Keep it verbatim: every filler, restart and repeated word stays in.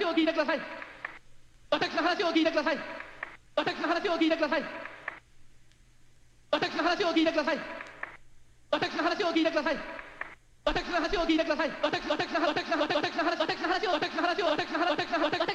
話を聞いてください。私の話を聞いてください。私の話を聞いてください。私の話を聞いてください。私の話を聞いてください。私の話を聞いてください。私、私の、私の、私の話を、私の話を、私の話を、私の話を、私の話を、私の話を、